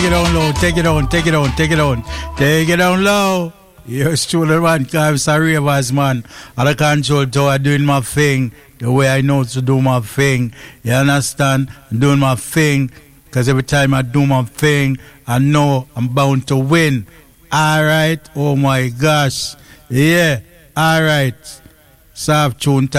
Take it down low, take it down, take it down, take it down. Take it down low. Here's Chula man, cause I'm ravers man. At the control tower doing my thing the way I know to do my thing. You understand? I'm doing my thing. Cause every time I do my thing, I know I'm bound to win. Alright? Oh my gosh. Yeah. Alright. Soft tune time.